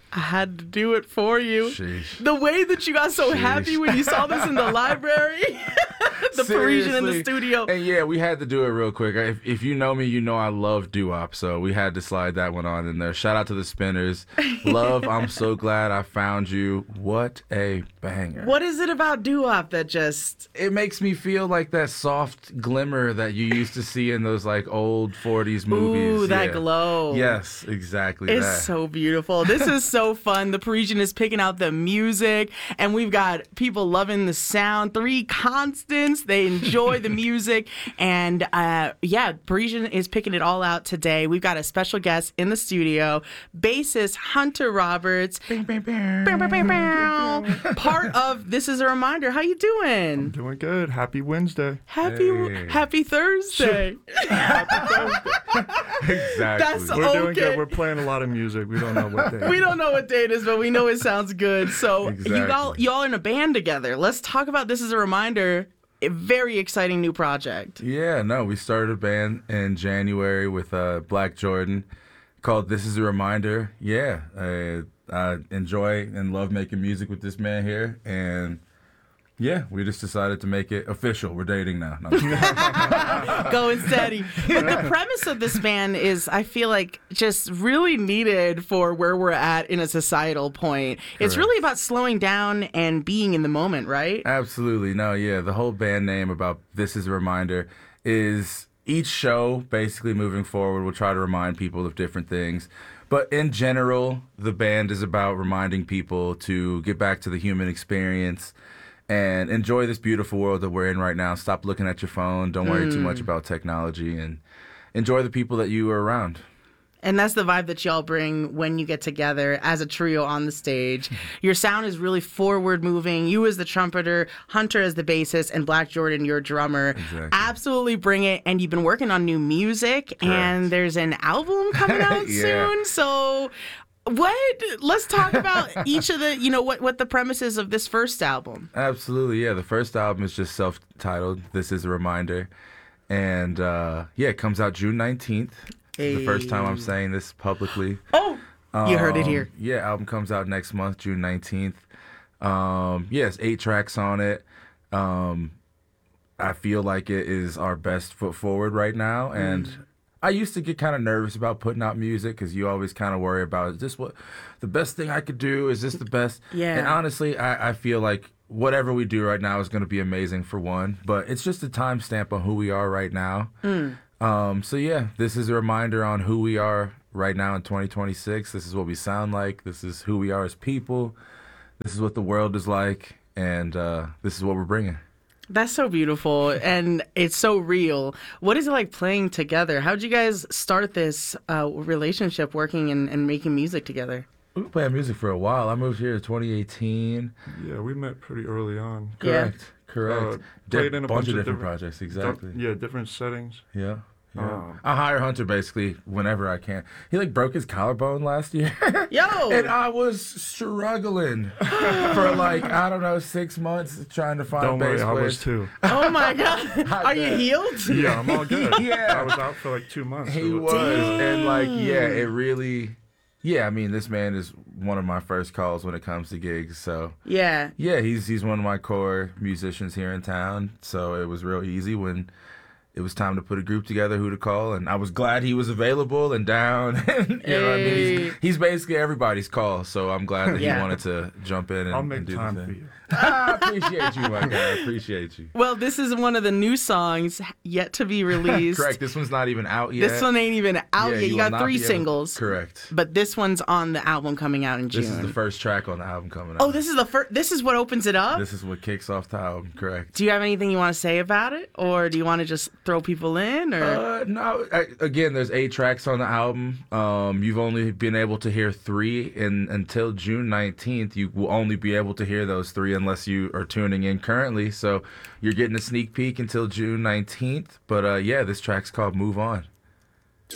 I had to do it for you. Sheesh. The way that you got so happy when you saw this in the library, the Parisian in the studio. And yeah, we had to do it real quick. If you know me, you know I love doo-wop, so we had to slide that one on in there. Shout out to the Spinners. Love, I'm so glad I found you. What a banger. What is it about doo-wop that just... It makes me feel like that soft glimmer that you used to see in those like old 40s movies. Ooh, that glow. Yes, exactly It's that. so beautiful. This is so fun. The Parisian is picking out the music, and we've got people loving the sound. 3 constants. They enjoy the music, and Parisian is picking it all out today. We've got a special guest in the studio, bassist Hunter Roberts. Bing, bing, bing. Part of This Is a Reminder. How you doing? Doing good. Happy Wednesday. Happy Thursday. Exactly. That's We're doing okay. good. We're playing a lot of music. We don't know what day. We don't know what day it is, but we know it sounds good. So Exactly. y'all in a band together. Let's talk about This Is a Reminder. A very exciting new project. Yeah, no, we started a band in January with Black Jordan called This Is a Reminder. Yeah, I enjoy and love making music with this man here, and yeah, we just decided to make it official. We're dating now. No, Going steady. But the premise of this band is, I feel like, just really needed for where we're at in a societal point. It's really about slowing down and being in the moment, right? Absolutely. No, yeah, the whole band name about This Is a Reminder is each show, basically moving forward, will try to remind people of different things. But in general, the band is about reminding people to get back to the human experience and enjoy this beautiful world that we're in right now. Stop looking at your phone. Don't worry too much about technology, and enjoy the people that you are around. And that's the vibe that y'all bring when you get together as a trio on the stage. Your sound is really forward moving. You as the trumpeter, Hunter as the bassist, and Black Jordan, your drummer. Exactly. Absolutely bring it. And you've been working on new music, and there's an album coming out soon. So let's talk about each of the, what the premises of this first album. Absolutely, yeah. The first album is just self-titled, This Is a Reminder. And it comes out June 19th. This is the first time I'm saying this publicly. Oh, you heard it here. Yeah, album comes out next month, June 19th. It's 8 tracks on it. I feel like it is our best foot forward right now. And I used to get kind of nervous about putting out music because you always kind of worry about, is this what the best thing I could do? Is this the best? Yeah. And honestly, I feel like whatever we do right now is going to be amazing for one, but it's just a timestamp on who we are right now. This is a reminder on who we are right now in 2026. This is what we sound like. This is who we are as people. This is what the world is like, and this is what we're bringing. That's so beautiful, and it's so real. What is it like playing together? How'd you guys start this relationship, working and making music together? We've been playing music for a while. I moved here in 2018. Yeah, we met pretty early on. Correct. Played in a bunch of different projects, exactly. Different settings. Yeah. I hire Hunter basically whenever I can. He broke his collarbone last year. Yo! And I was struggling for 6 months trying to find Don't worry, bass I players. was too. Oh my God. Are you healed? Yeah, I'm all good. Yeah. I was out for 2 months. He was. And it really... Yeah, I mean, this man is one of my first calls when it comes to gigs. So Yeah. yeah, he's one of my core musicians here in town. So it was real easy when it was time to put a group together, who to call, and I was glad he was available and down. And, what I mean? He's basically everybody's call, so I'm glad that he wanted to jump in and, I'll make and do time the for thing. you. I appreciate you, my guy. I appreciate you. Well, this is one of the new songs yet to be released. Correct. This one's not even out yet. This one ain't even out yet. You will got not 3 be able- singles. Correct. But this one's on the album coming out in June. This is the first track on the album coming out. Oh, this is the first. This is what opens it up? This is what kicks off the album. Correct. Do you have anything you want to say about it? Or do you want to just throw people in? Or No. Again, there's 8 tracks on the album. You've only been able to hear 3, and until June 19th, you will only be able to hear those 3 unless you are tuning in currently. So you're getting a sneak peek until June 19th. But this track's called Move On.